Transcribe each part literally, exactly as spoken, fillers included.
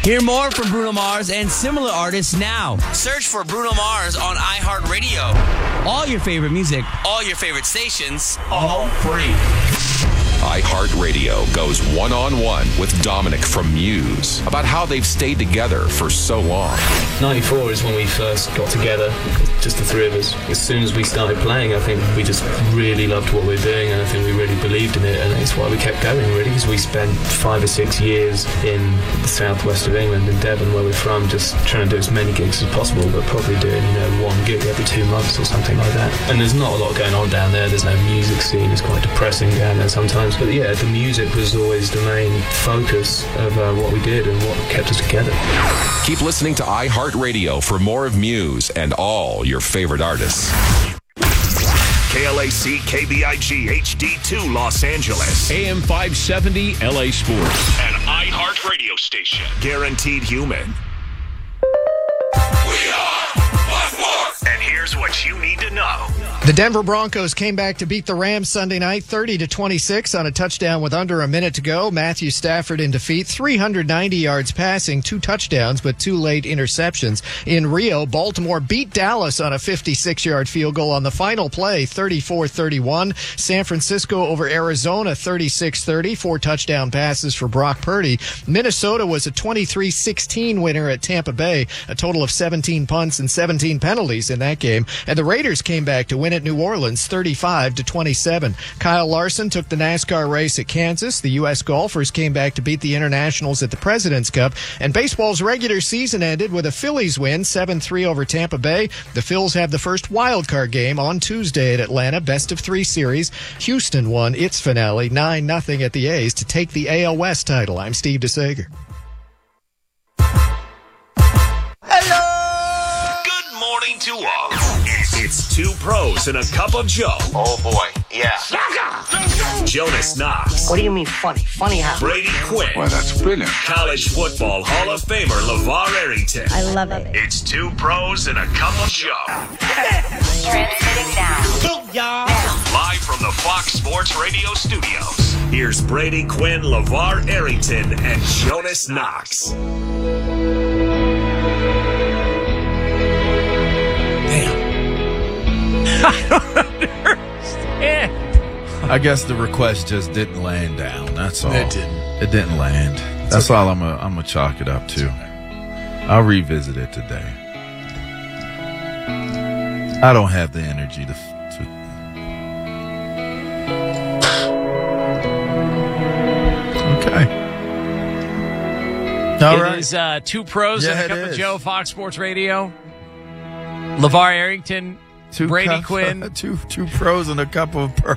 Hear more from Bruno Mars and similar artists now. Search for Bruno Mars on iHeartRadio. All your favorite music, all your favorite stations, all free. iHeartRadio goes one-on-one with Dominic from Muse about how they've stayed together for so long. ninety-four is when we first got together, just the three of us. As soon as we started playing, I think we just really loved what we were doing, and I think we really believed in it, and that's why we kept going, really, because we spent five or six years in the southwest of England, in Devon, where we're from, just trying to do as many gigs as possible, but probably doing, you know, one gig every two months or something like that. And there's not a lot going on down there. There's no music scene. It's quite depressing down there sometimes. But yeah, the music was always the main focus of uh, what we did and what kept us together. Keep listening to iHeartRadio for more of Muse and all your favorite artists. K L A C K B I G H D two Los Angeles. A M five seventy L A Sports. An iHeart radio station. Guaranteed human. We are one more. And here's what you need to know. The Denver Broncos came back to beat the Rams Sunday night thirty to twenty-six on a touchdown with under a minute to go. Matthew Stafford in defeat, three hundred ninety yards passing, two touchdowns, but two late interceptions. In Rio, Baltimore beat Dallas on a fifty-six-yard field goal on the final play, thirty-four thirty-one. San Francisco over Arizona, thirty-six thirty, four touchdown passes for Brock Purdy. Minnesota was a twenty-three sixteen winner at Tampa Bay, a total of seventeen punts and seventeen penalties in that game. And the Raiders came back to win at New Orleans, thirty-five to twenty-seven. Kyle Larson took the NASCAR race at Kansas. The U S golfers came back to beat the Internationals at the President's Cup. And baseball's regular season ended with a Phillies win, seven three over Tampa Bay. The Phils have the first wild card game on Tuesday at Atlanta, best of three series. Houston won its finale, nine nothing at the A's to take the A L West title. I'm Steve DeSager. Hello! Good morning to all. It's two pros and a cup of Joe. Oh, boy. Yeah. Jonas Knox. What do you mean funny? Funny how? Brady Quinn. Well, that's brilliant. College football Hall of Famer LeVar Arrington. I love it. It's two pros and a cup of Joe. Transmitting now. now. Live from the Fox Sports Radio studios. Here's Brady Quinn, LeVar Arrington, and Jonas Knox. I don't understand. I guess the request just didn't land down. That's all. It didn't. It didn't land. It's That's okay. all I'm gonna I'm gonna chalk it up to. I'll revisit it today. I don't have the energy to. to okay. All it right. is uh, two pros yeah, and a cup is. of Joe, Fox Sports Radio. LeVar Arrington. Two Brady cup, Quinn. Two two pros and a couple of per.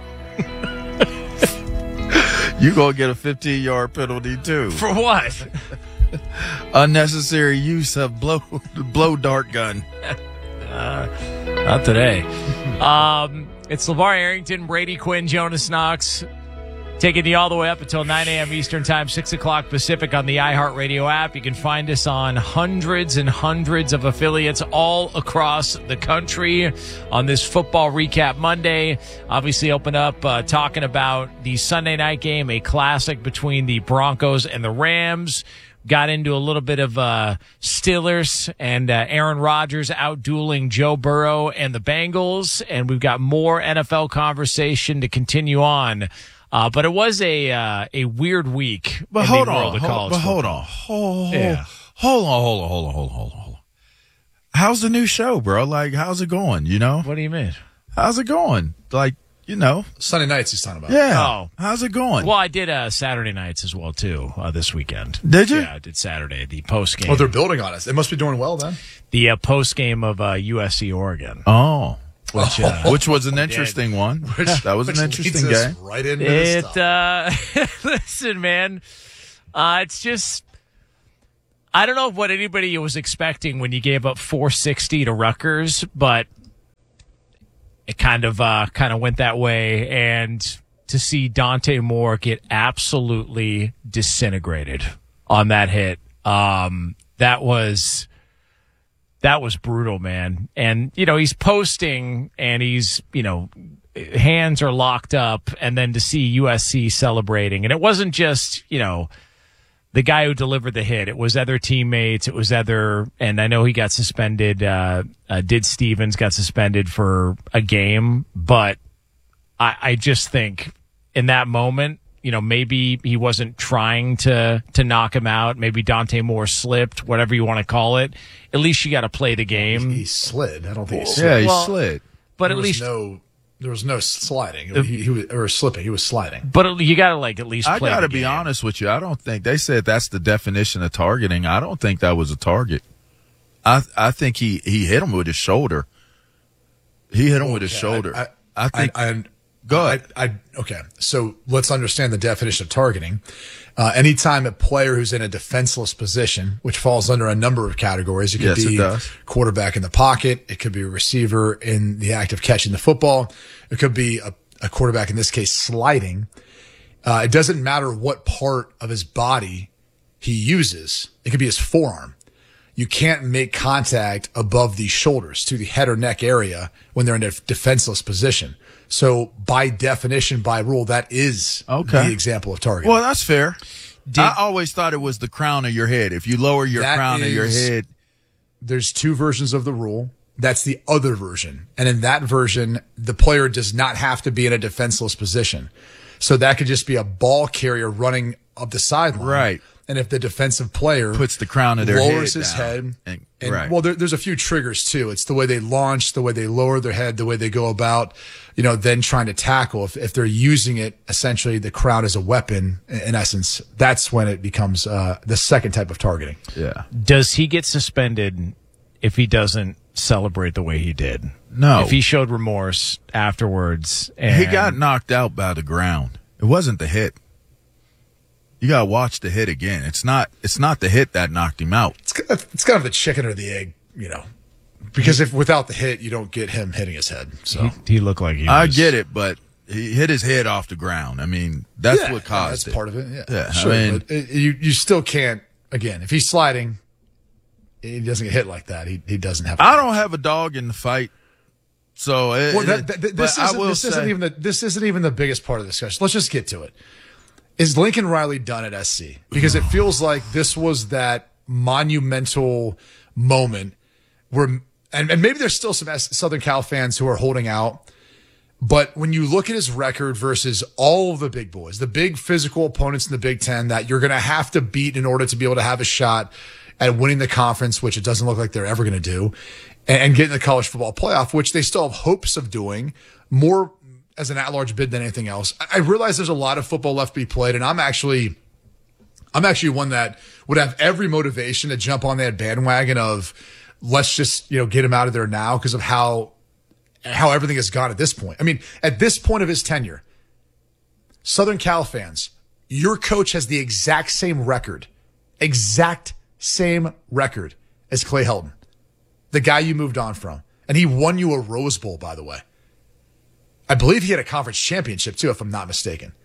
You gonna get a fifteen-yard penalty too. For what? Unnecessary use of blow blow dart gun. Uh, not today. Um, it's LeVar Arrington, Brady Quinn, Jonas Knox. Taking you all the way up until nine a.m. Eastern Time, six o'clock Pacific on the iHeartRadio app. You can find us on hundreds and hundreds of affiliates all across the country on this Football Recap Monday. Obviously open up uh, talking about the Sunday night game, a classic between the Broncos and the Rams. Got into a little bit of uh, Steelers and uh, Aaron Rodgers out-dueling Joe Burrow and the Bengals. And we've got more N F L conversation to continue on. Uh, but it was a uh, a weird week. But in hold the world on, of hold, college but football. hold on, hold, Yeah. hold on, hold on, hold on, hold on, hold on, hold on. How's the new show, bro? Like, how's it going? You know, What do you mean? how's it going? Like, you know, Sunday nights he's talking about. yeah. Oh. How's it going? Well, I did uh, Saturday nights as well too uh, this weekend. Did you? Yeah, I did Saturday. The post game. Oh, they're building on us. It must be doing well then. the uh, post game of uh, U S C Oregon. Oh, Which, uh, which was an interesting one. Which, that was which an interesting leads us game. Right into this It stuff. uh, listen, man. Uh, it's just I don't know what anybody was expecting when you gave up four sixty to Rutgers, but it kind of uh, kind of went that way. And to see Dante Moore get absolutely disintegrated on that hit, um, that was. That was brutal, man. And, you know, he's posting and he's, you know, hands are locked up, and then to see U S C celebrating. And it wasn't just, you know, the guy who delivered the hit. It was other teammates. It was other, and I know he got suspended. Uh, uh, Did Stevens got suspended for a game, but I, I just think in that moment, you know, maybe he wasn't trying to to knock him out. Maybe Dante Moore slipped, whatever you want to call it. At least you got to play the game. He slid. I don't think he Yeah, slid. he Well, slid. But there at was least, no, there was no sliding. He, he was, or slipping. He was sliding. but you got to like at least. I play got to the be game. honest with you. I don't think they said that's the definition of targeting. I don't think that was a target. I I think he, he hit him with his shoulder. He hit him with his Okay, shoulder. I, I, think. I, I, go ahead. I, I, okay, so let's understand the definition of targeting. Uh, anytime a player who's in a defenseless position, which falls under a number of categories, it could Yes, it be does. quarterback in the pocket, it could be a receiver in the act of catching the football, it could be a, a quarterback in this case sliding. Uh, it doesn't matter what part of his body he uses. It could be his forearm. You can't make contact above the shoulders to the head or neck area when they're in a defenseless position. So by definition, by rule, that is Okay. the example of targeting. Well, that's fair. I always thought it was the crown of your head. If you lower your That crown of your is- head, There's two versions of the rule. That's the other version. And in that version, the player does not have to be in a defenseless position. So that could just be a ball carrier running up the sideline. Right. And if the defensive player puts the crown of their lowers head his down. head, And- and, right. well, there, there's a few triggers too. It's the way they launch, the way they lower their head, the way they go about, you know, then trying to tackle. If, if they're using it, essentially the crown as a weapon, in, in essence, that's when it becomes uh, the second type of targeting. Yeah. Does he get suspended if he doesn't celebrate the way he did? No. If he showed remorse afterwards, and He got knocked out by the ground. It wasn't the hit. You gotta watch the hit again. It's not. It's not the hit that knocked him out. It's, it's kind of the chicken or the egg, you know, because if without the hit, you don't get him hitting his head. So he, he looked like he. I was, get it, but he hit his head off the ground. I mean, that's Yeah, what caused that's it. part of it. Yeah, Yeah, I sure. mean- but it, you you still can't. Again, if he's sliding, he doesn't get hit like that. He he doesn't have. I don't have a dog in the fight, so it, Well, that, that, but this, I isn't, will this say, isn't even the this isn't even the biggest part of the discussion. Let's just get to it. Is Lincoln Riley done at S C? Because it feels like this was that monumental moment where, and, and maybe there's still some S- Southern Cal fans who are holding out. But when you look at his record versus all of the big boys, the big physical opponents in the Big Ten that you're going to have to beat in order to be able to have a shot at winning the conference, which it doesn't look like they're ever going to do, and, and getting the college football playoff, which they still have hopes of doing more as an at-large bid than anything else. I, I realize there's a lot of football left to be played, and I'm actually, I'm actually one that would have every motivation to jump on that bandwagon of let's just, you know, get him out of there now because of how how everything has gone at this point. I mean, at this point of his tenure, Southern Cal fans, your coach has the exact same record, exact same record as Clay Helton, the guy you moved on from. And he won you a Rose Bowl, by the way. I believe he had a conference championship too, if I'm not mistaken.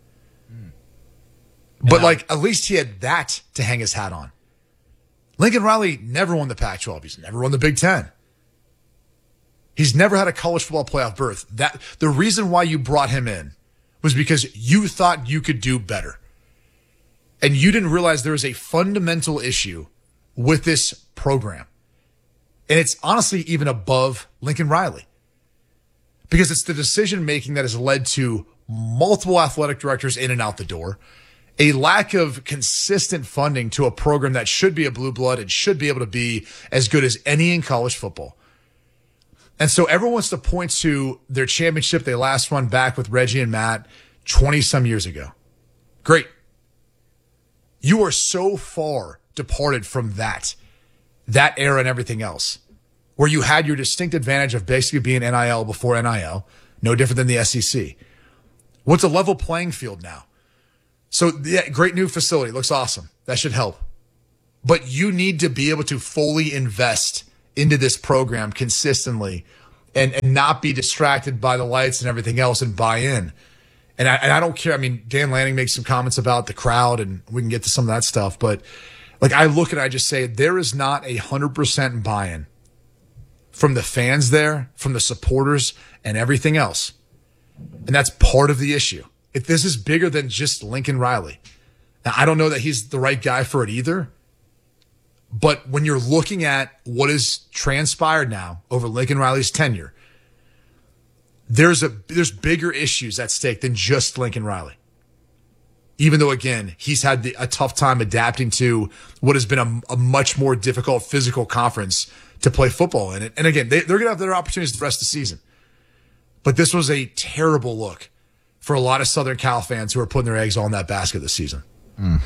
But like, at least he had that to hang his hat on. Lincoln Riley never won the Pac twelve. He's never won the Big Ten. He's never had a college football playoff berth. That the reason why you brought him in was because you thought you could do better. And you didn't realize there was a fundamental issue with this program. And it's honestly even above Lincoln Riley. Because it's the decision making that has led to multiple athletic directors in and out the door, a lack of consistent funding to a program that should be a blue blood and should be able to be as good as any in college football. And so everyone wants to point to their championship they last won back with Reggie and Matt twenty some years ago. Great. You are so far departed from that, that era and everything else, where you had your distinct advantage of basically being N I L before N I L, no different than the S E C. What's a level playing field now? So, yeah, great new facility. Looks awesome. That should help. But you need to be able to fully invest into this program consistently and, and not be distracted by the lights and everything else and buy in. And I, and I don't care. I mean, Dan Lanning makes some comments about the crowd and we can get to some of that stuff. But like I look and I just say there is not a hundred percent buy-in from the fans there, from the supporters and everything else. And that's part of the issue. If this is bigger than just Lincoln Riley, Now, I don't know that he's the right guy for it either. But when you're looking at what has transpired now over Lincoln Riley's tenure, there's a there's bigger issues at stake than just Lincoln Riley. Even though, again, he's had the, a tough time adapting to what has been a, a much more difficult physical conference to play football in. And again, they, they're going to have their opportunities the rest of the season. But this was a terrible look for a lot of Southern Cal fans who are putting their eggs all in that basket this season. Mm.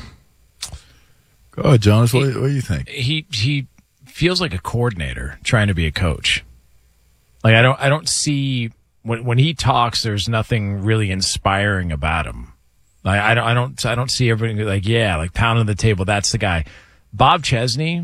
Go ahead, Jonas. What, what do you think? He he feels like a coordinator trying to be a coach. Like I don't I don't see when when he talks, there's nothing really inspiring about him. Like I don't I don't I don't see everything like yeah like pounding the table. That's the guy. Bob Chesney,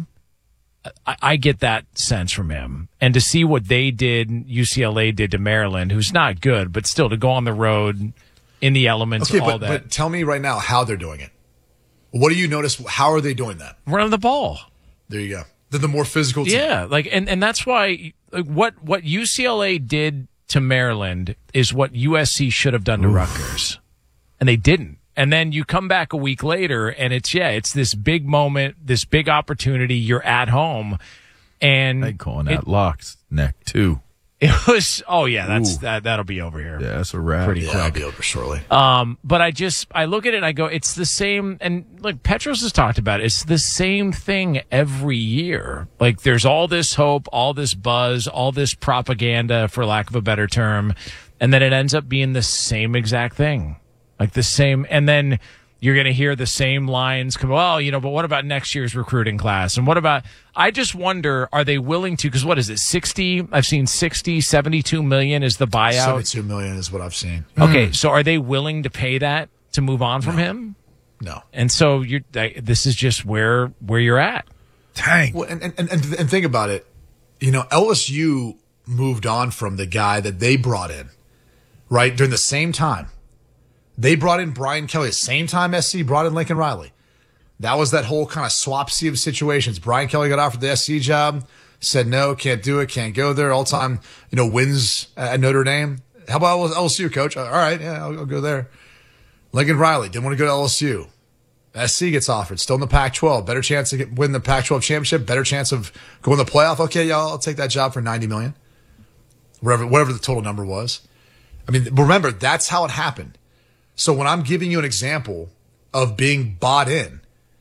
I, I get that sense from him. And to see what they did, U C L A did to Maryland, who's not good, but still to go on the road in the elements, okay, all but, that. But tell me right now how they're doing it. What do you notice? How are they doing that? Running the ball. There you go. They're the more physical team. Yeah, like and, and that's why like, what what U C L A did to Maryland is what U S C should have done to Oof. Rutgers. And they didn't. And then you come back a week later and it's, yeah, it's this big moment, this big opportunity. You're at home. And they calling that Locke's neck too. It was, oh yeah, that's, Ooh. that, that'll be over here. Yeah, that's a wrap. Pretty yeah, quick. It'll be over shortly. Um, but I just, I look at it and I go, it's the same. And like Petros has talked about, it, it's the same thing every year. Like there's all this hope, all this buzz, all this propaganda, for lack of a better term. And then it ends up being the same exact thing. Like the same, and then you're going to hear the same lines come, well, you know, but what about next year's recruiting class? And what about, I just wonder, are they willing to, because what is it, sixty? I've seen sixty, seventy-two million is the buyout. seventy-two million is what I've seen. Okay, mm. so are they willing to pay that to move on from no. him? No. And so you're, this is just where, where you're at. Dang. Well, and, and, and, and think about it. You know, L S U moved on from the guy that they brought in, right, during the same time. They brought in Brian Kelly, the same time S C brought in Lincoln Riley. That was that whole kind of swap sea of situations. Brian Kelly got offered the S C job, said no, can't do it, can't go there. All time, you know, wins at Notre Dame. How about L S U, coach? All right, yeah, I'll, I'll go there. Lincoln Riley didn't want to go to L S U. S C gets offered, still in the Pac twelve. Better chance to get, win the Pac twelve championship, better chance of going to the playoff. Okay, y'all, I'll take that job for ninety million dollars. Whatever, whatever the total number was. I mean, remember, that's how it happened. So when I'm giving you an example of being bought in,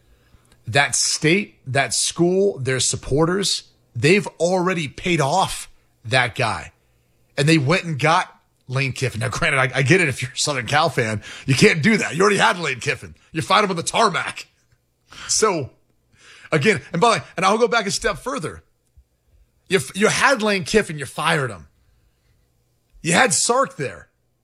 that state, that school, their supporters, they've already paid off that guy. And they went and got Lane Kiffin. Now, granted, I, I get it if you're a Southern Cal fan. You can't do that. You already had Lane Kiffin. You fight him on the tarmac. So, again, and by the way, and I'll go back a step further. You, you had Lane Kiffin. You fired him. You had Sark there.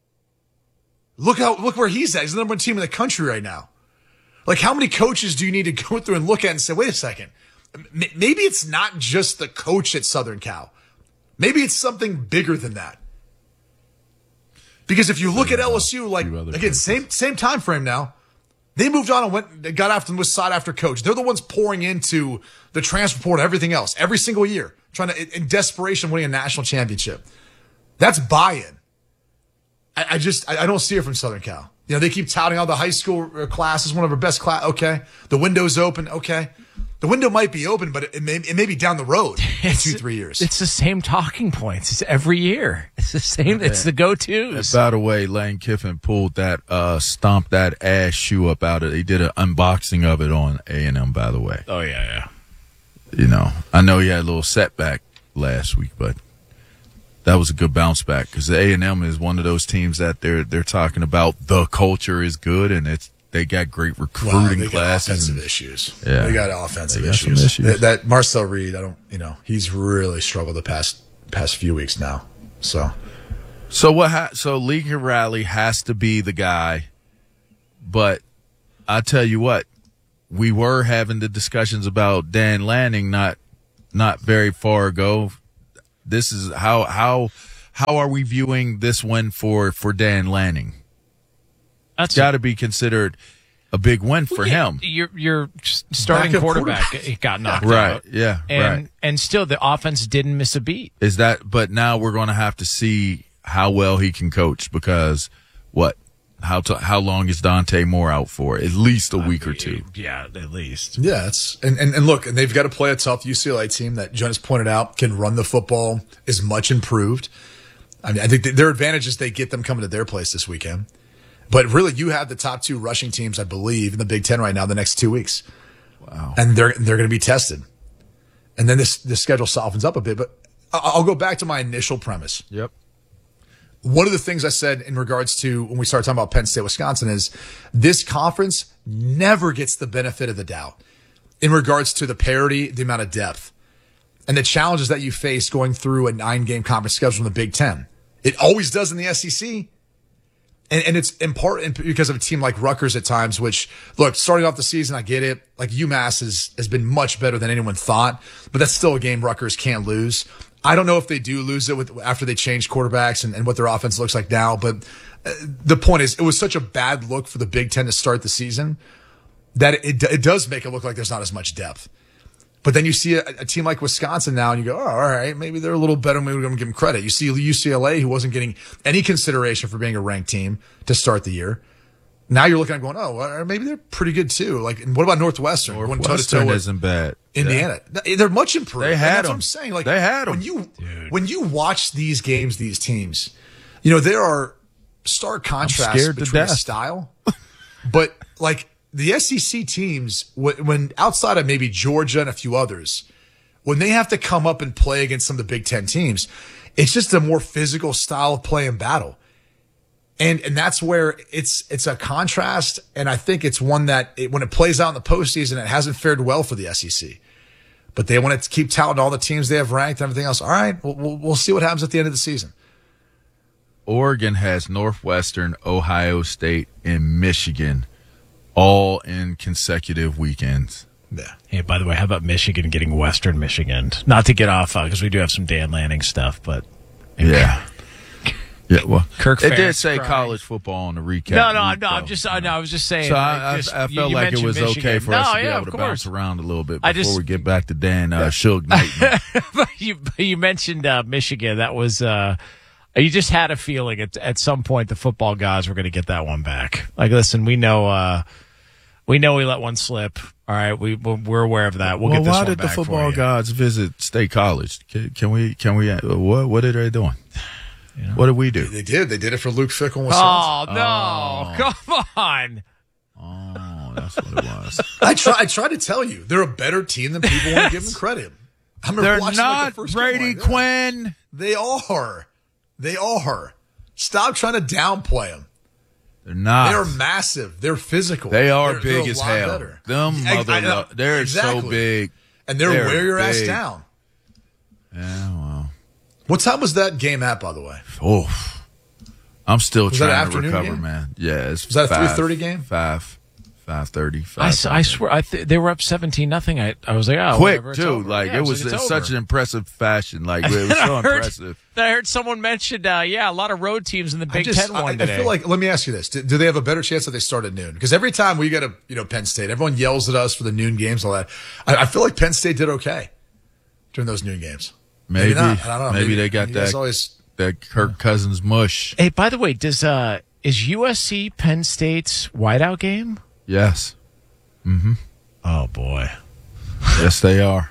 Look how look where he's at. He's the number one team in the country right now. Like, how many coaches do you need to go through and look at and say, wait a second, maybe it's not just the coach at Southern Cal. Maybe it's something bigger than that. Because if you look at L S U, like, again, same same time frame now, they moved on and went, they got after them with sought after coach. They're the ones pouring into the transfer portal, everything else, every single year, trying to, in desperation, winning a national championship. That's buy-in. I, I just, I, I don't see it from Southern Cal. You know, they keep touting how the high school class is one of our best class. Okay. The window's open. Okay. The window might be open, but it may, it may be down the road in two, three years. It's the same talking points. It's every year. It's the same. Okay. It's the go-tos. By the way, Lane Kiffin pulled that, uh, stomped that ass shoe up out of it. He did an unboxing of it on A and M, by the way. Oh, yeah, yeah. You know, I know he had a little setback last week, but that was a good bounce back because the A and M is one of those teams that they're they're talking about. The culture is good, and it's they got great recruiting wow, they classes. Got offensive and, issues. Yeah, they got offensive they got issues. issues. That, that Marcel Reed, I don't, you know, he's really struggled the past past few weeks now. So, so what? Ha- so Lincoln Riley has to be the guy, but I tell you what, we were having the discussions about Dan Lanning not not very far ago. This is how how how are we viewing this win for, for Dan Lanning? That's got to be considered a big win for yeah, him. Your your starting quarterback, quarterback got knocked right, out. Yeah, and, right. And still the offense didn't miss a beat. Is that? But now we're going to have to see how well he can coach because what How to, how long is Dante Moore out for? At least a I week mean, or two. Yeah, at least. Yeah, it's and, and, and look, and they've got to play a tough U C L A team that Jonas pointed out can run the football, is much improved. I mean, I think their advantage is they get them coming to their place this weekend. But really, you have the top two rushing teams, I believe, in the Big Ten right now the next two weeks. Wow. And they're they're going to be tested. And then this, this schedule softens up a bit. But I'll go back to my initial premise. Yep. One of the things I said in regards to when we started talking about Penn State, Wisconsin is this conference never gets the benefit of the doubt in regards to the parity, the amount of depth, and the challenges that you face going through a nine-game conference schedule in the Big Ten. It always does in the S E C. And, and it's important because of a team like Rutgers at times, which, look, starting off the season, I get it. Like UMass has, has been much better than anyone thought, but that's still a game Rutgers can't lose. I don't know if they do lose it with after they change quarterbacks and, and what their offense looks like now, but uh, the point is it was such a bad look for the Big Ten to start the season that it, it does make it look like there's not as much depth. But then you see a, a team like Wisconsin now and you go, oh, all right, maybe they're a little better. Maybe we're going to give them credit. You see U C L A, who wasn't getting any consideration for being a ranked team to start the year. Now you're looking at going, oh, well, maybe they're pretty good too. Like, and what about Northwestern? Northwestern isn't bad. Indiana. Yeah. They're much improved. They had that's them. what I'm saying. Like, they had them. When you, when you watch these games, these teams, you know, there are stark contrasts between style. But like the S E C teams, when outside of maybe Georgia and a few others, when they have to come up and play against some of the Big Ten teams, it's just a more physical style of play and battle. And and that's where it's it's a contrast, and I think it's one that it, when it plays out in the postseason, it hasn't fared well for the S E C. But they want to keep touting all the teams they have ranked and everything else. All right, we'll, we'll, we'll see what happens at the end of the season. Oregon has Northwestern, Ohio State, and Michigan all in consecutive weekends. Yeah. Hey, by the way, how about Michigan getting Western Michigan? Not to get off, because uh, we do have some Dan Lanning stuff, but... Yeah. Yeah, well, Kirk it Ferentz did say crying. college football on the recap. No, no, week, no. I'm though. just, uh, no, I was just saying. So like, I, just, I, I you, felt you like it was Michigan. okay for no, us to be yeah, able to of bounce course. around a little bit I before just- we get back to Dan uh, Suge Knight. but you, you mentioned uh, Michigan. That was, uh, you just had a feeling at, at some point the football guys were going to get that one back. Like, listen, we know, uh, we know we let one slip. All right, we we're aware of that. We'll, well, get this why one did the back for football you. gods visit State College? Can, can we? Can we? Uh, what? What are they doing? You know? What did we do? They did. They did it for Luke Fickle and Oh Wisconsin. no! Oh. Come on. Oh, that's what it was. I try. I try to tell you, they're a better team than people want to give them credit. I remember They're watching, not like, the first Brady game, like, yeah. Quinn. They are. They are. Stop trying to downplay them. They're not. They're massive. They're physical. They are They're- big they're a as lot hell. better. Them I- mother, I know. lo- they're Exactly. so big, and they're, they're wear your ass big. down. Yeah, well. What time was that game at, by the way? Oh, I'm still Was that trying an to afternoon recover, game? man. Yeah, it's Was that a five, three thirty game? Five, five thirty. I, s- I swear, I th- they were up seventeen nothing. I I was like, oh, quick whatever, it's too. over. Like Yeah, it I was like, in it's such over. an impressive fashion. Like it was And so I heard, impressive. Then I heard someone mentioned, uh, yeah, a lot of road teams in the I Big just, Ten won I, I today. feel like, let me ask you this. Do, do they have a better chance that they start at noon? Because every time we get a, you know, Penn State, everyone yells at us for the noon games and all that. I, I feel like Penn State did okay during those noon games. Maybe, Maybe not. I don't know. maybe, Maybe- they got you guys that always- that Kirk Cousins mush. Hey, by the way, does uh is U S C Penn State's whiteout game? Yes. Mm-hmm. Oh boy. Yes, they are.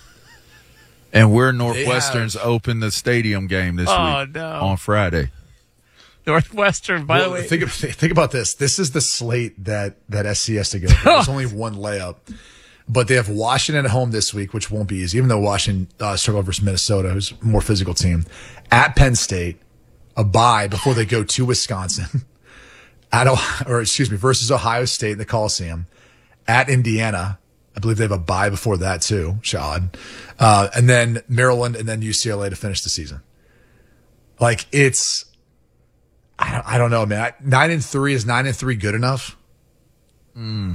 And we're They Northwestern's have- open the stadium game this Oh, week no. on Friday. Northwestern, by Well, the way. think, of- think about this. This is the slate that, that S C has to go through. There's only one layup. But they have Washington at home this week, which won't be easy, even though Washington uh, struggled versus Minnesota, who's a more physical team. At Penn State, a bye before they go to Wisconsin. At Ohio, or excuse me, versus Ohio State in the Coliseum. At Indiana, I believe they have a bye before that too. Shad. Uh, and then Maryland, and then U C L A to finish the season. Like it's, I don't, I don't know, man. I, nine and three is nine and three good enough? Mm.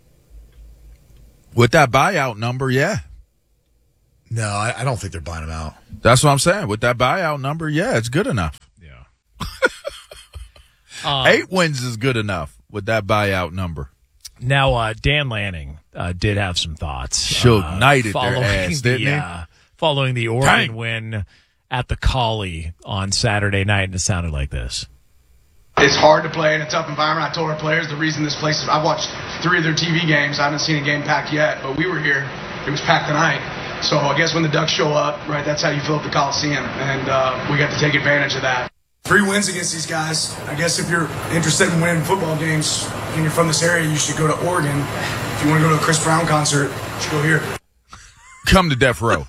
With that buyout number, yeah. No, I, I don't think they're buying them out. That's what I'm saying. With that buyout number, yeah, it's good enough. Yeah. um, Eight wins is good enough with that buyout number. Now, uh, Dan Lanning uh, did have some thoughts. Suge uh, Knighted their following ass, the, didn't he? Uh, following the Oregon Dang. win at the Collie on Saturday night, and it sounded like this. It's hard to play in a tough environment. I told our players the reason this place is, I've watched three of their T V games. I haven't seen a game packed yet, but we were here. It was packed tonight. So I guess when the Ducks show up, right, that's how you fill up the Coliseum. And uh, we got to take advantage of that. Three wins against these guys. I guess if you're interested in winning football games and you're from this area, you should go to Oregon. If you want to go to a Chris Brown concert, you should go here. Come to Death Row.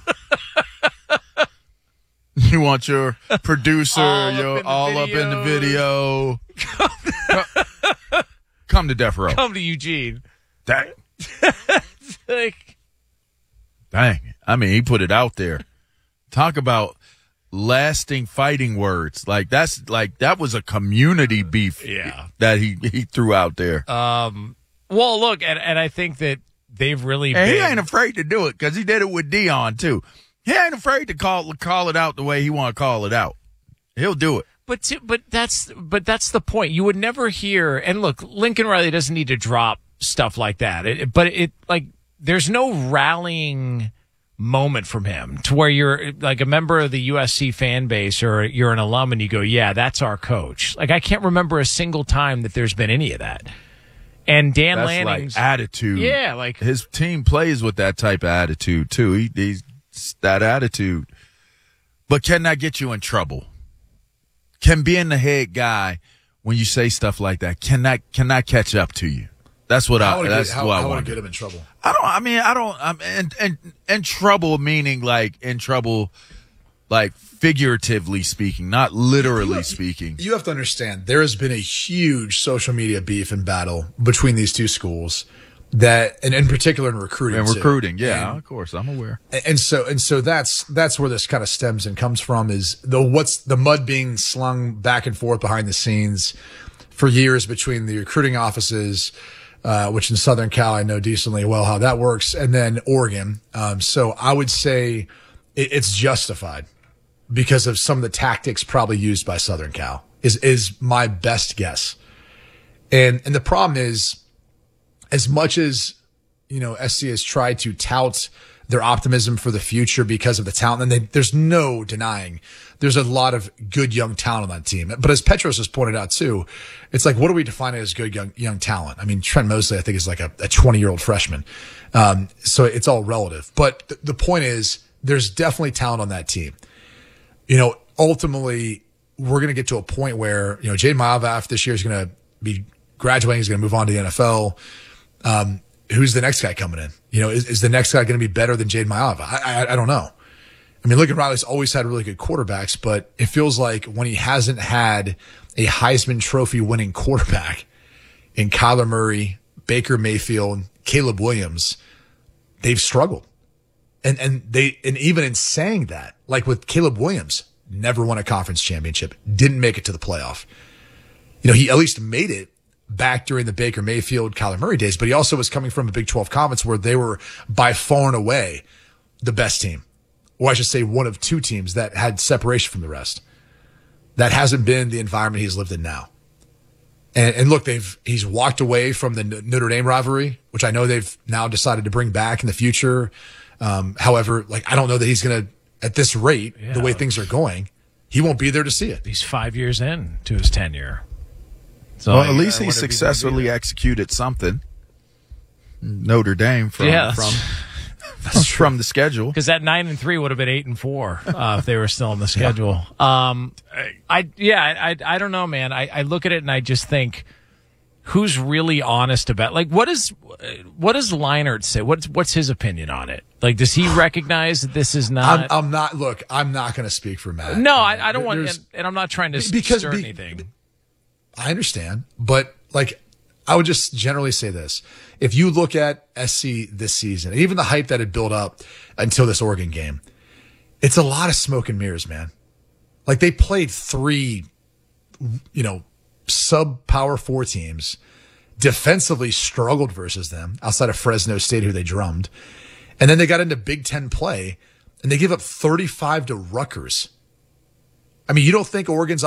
You want your producer, all your up all up in the video. Come to Death Row. Come to Eugene. Dang. like, Dang. I mean, he put it out there. Talk about lasting fighting words. Like that's like that was a community beef yeah. that he, he threw out there. Um well look, and, and I think that they've really and been, he ain't afraid to do it because he did it with Dion too. He ain't afraid to call call it out the way he want to call it out. He'll do it. But to, but that's but that's the point. You would never hear. And look, Lincoln Riley doesn't need to drop stuff like that. It, but it like there's no rallying moment from him to where you're like a member of the U S C fan base or you're an alum and you go, yeah, that's our coach. Like I can't remember a single time that there's been any of that. And Dan that's Lanning's like attitude. Yeah, like his team plays with that type of attitude too. He, he's that attitude, but can that get you in trouble? Can being the head guy when you say stuff like that can that can that catch up to you? That's what how I. That's get, how, what how I would want it get him in trouble. I don't. I mean, I don't. I'm in in in trouble meaning like in trouble, like figuratively speaking, not literally you have, speaking. You have to understand there has been a huge social media beef and battle between these two schools. That and in particular in recruiting, and recruiting, too. yeah, and, of course, I'm aware. And so and so that's that's where this kind of stems and comes from is the what's the mud being slung back and forth behind the scenes for years between the recruiting offices, uh, which in Southern Cal I know decently well how that works, and then Oregon. Um, so I would say it, it's justified because of some of the tactics probably used by Southern Cal is is my best guess, and and the problem is. As much as, you know, S C has tried to tout their optimism for the future because of the talent, and they, there's no denying there's a lot of good young talent on that team. But as Petros has pointed out too, it's like, what do we define as good young young talent? I mean, Trent Mosley, I think, is like a twenty-year-old freshman. Um, so it's all relative. But th- the point is, there's definitely talent on that team. You know, ultimately, we're going to get to a point where, you know, Jaden Mailavath this year is going to be graduating. He's going to move on to the N F L. Um, who's the next guy coming in? You know, is, is the next guy going to be better than Jaden Mailavath? I, I, I don't know. I mean, Lincoln Riley's always had really good quarterbacks, but it feels like when he hasn't had a Heisman Trophy winning quarterback in Kyler Murray, Baker Mayfield, Caleb Williams, they've struggled. And, and they, and even in saying that, like with Caleb Williams, never won a conference championship, didn't make it to the playoff. You know, he at least made it back during the Baker Mayfield, Kyler Murray days, but he also was coming from a Big twelve conference where they were by far and away the best team. Or I should say one of two teams that had separation from the rest. That hasn't been the environment he's lived in now. And, and look, they've, he's walked away from the Notre Dame rivalry, which I know they've now decided to bring back in the future. Um, however, like, I don't know that he's going to, at this rate, yeah. the way things are going, he won't be there to see it. He's five years in to his tenure. So well, at least he successfully executed something. Notre Dame from yeah, from from the schedule, because that nine and three would have been eight and four uh, if they were still on the schedule. Yeah. Um, I yeah, I I don't know, man. I, I look at it and I just think, who's really honest about like what is what does Leinart say? What's what's his opinion on it? Like, does he recognize that this is not? I'm, I'm not. Look, I'm not going to speak for Matt. No, I, I don't want, and, and I'm not trying to because stir be, anything. I understand, but like, I would just generally say this. If you look at S C this season, and even the hype that had built up until this Oregon game, it's a lot of smoke and mirrors, man. Like, they played three, you know, sub power four teams, defensively struggled versus them outside of Fresno State, who they drummed. And then they got into Big Ten play and they give up thirty-five to Rutgers. I mean, you don't think Oregon's